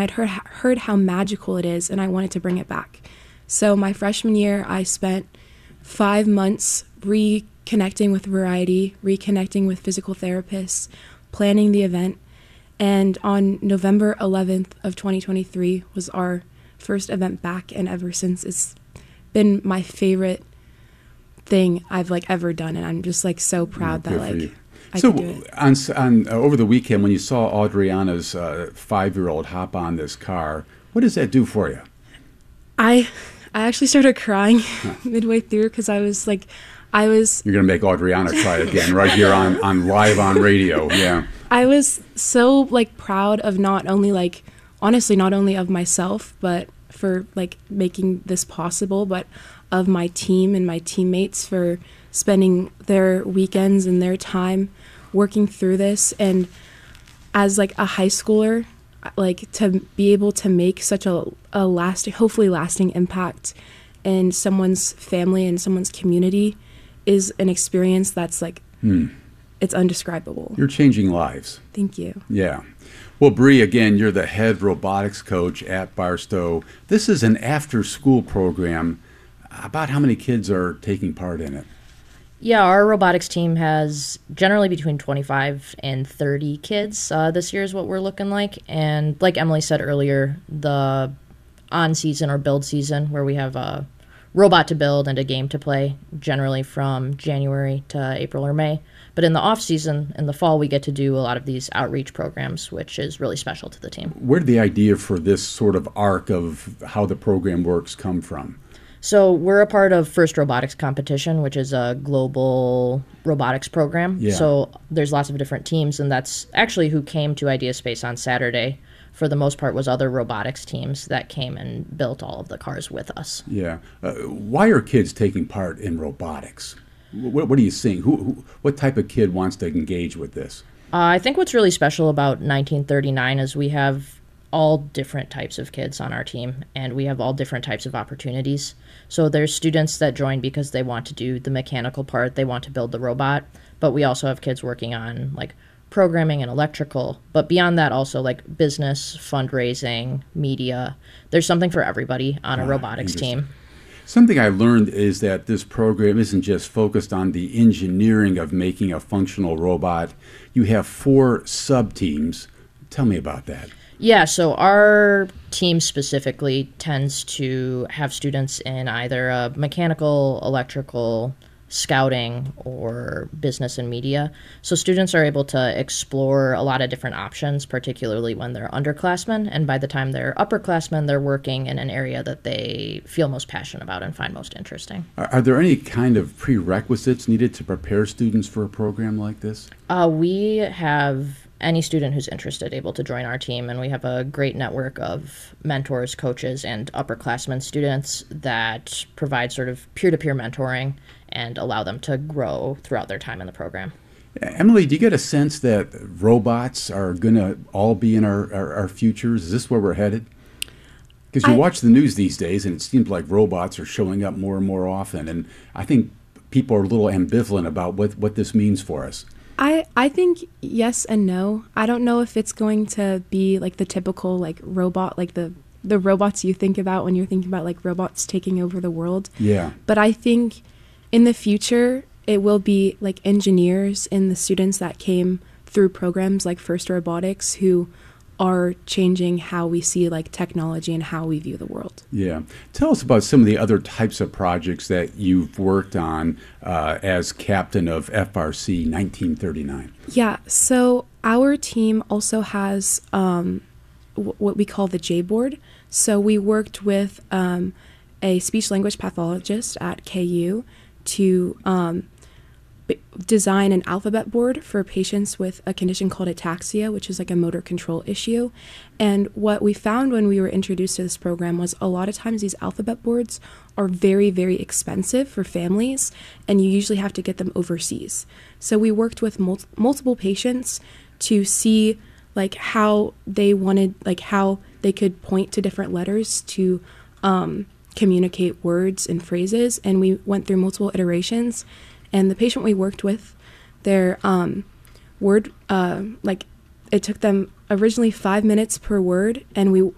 I'd heard how magical it is, and I wanted to bring it back. So my freshman year, I spent 5 months reconnecting with Variety, reconnecting with physical therapists, planning the event. And on November 11th of 2023 was our first event back, and ever since it's been my favorite thing I've ever done, and I'm just so proud that I could do it. On over the weekend, when you saw Audriana's 5-year-old hop on this car, what does that do for you? I actually started crying midway through because I was You're gonna make Audriana cry again right here on live on radio. Yeah. I was so proud of not only of myself, but for making this possible, but of my team and my teammates for spending their weekends and their time working through this. And as a high schooler, to be able to make such a hopefully lasting impact in someone's family and someone's community is an experience that's it's undescribable. You're changing lives. Thank you. Yeah. Well, Bree, again, you're the head robotics coach at Barstow. This is an after-school program. About how many kids are taking part in it? Yeah, our robotics team has generally between 25 and 30 kids. This year is what we're looking like. And like Emily said earlier, the on-season or build season, where we have a robot to build and a game to play, generally from January to April or May. But in the off-season, in the fall, we get to do a lot of these outreach programs, which is really special to the team. Where did the idea for this sort of arc of how the program works come from? So we're a part of First Robotics Competition, which is a global robotics program. Yeah. So there's lots of different teams, and that's actually who came to Ideaspace on Saturday. For the most part, was other robotics teams that came and built all of the cars with us. Yeah. Why are kids taking part in robotics? What are you seeing? What type of kid wants to engage with this? I think what's really special about 1939 is we have all different types of kids on our team, and we have all different types of opportunities. So there's students that join because they want to do the mechanical part, they want to build the robot, but we also have kids working on programming and electrical. But beyond that, also business, fundraising, media. There's something for everybody on a robotics team. Something I learned is that this program isn't just focused on the engineering of making a functional robot. You have 4 sub-teams. Tell me about that. Yeah, so our team specifically tends to have students in either a mechanical, electrical, scouting, or business and media. So students are able to explore a lot of different options, particularly when they're underclassmen. And by the time they're upperclassmen, they're working in an area that they feel most passionate about and find most interesting. Are there any kind of prerequisites needed to prepare students for a program like this? We have any student who's interested able to join our team, and we have a great network of mentors, coaches, and upperclassmen students that provide sort of peer-to-peer mentoring and allow them to grow throughout their time in the program. Emily, do you get a sense that robots are going to all be in our futures? Is this where we're headed? Because you watch the news these days, and it seems like robots are showing up more and more often, and I think people are a little ambivalent about what this means for us. I think yes and no. I don't know if it's going to be the typical robot, the robots you think about when you're thinking about robots taking over the world. Yeah. But I think in the future it will be engineers and the students that came through programs like First Robotics who are changing how we see technology and how we view the world. Yeah. Tell us about some of the other types of projects that you've worked on as captain of FRC 1939. Yeah. So our team also has what we call the J board. So we worked with a speech language pathologist at KU to design an alphabet board for patients with a condition called ataxia, which is a motor control issue. And what we found when we were introduced to this program was a lot of times these alphabet boards are very, very expensive for families, and you usually have to get them overseas. So we worked with multiple patients to see how they wanted, how they could point to different letters to communicate words and phrases. And we went through multiple iterations. And the patient we worked with, their word, it took them originally 5 minutes per word, and we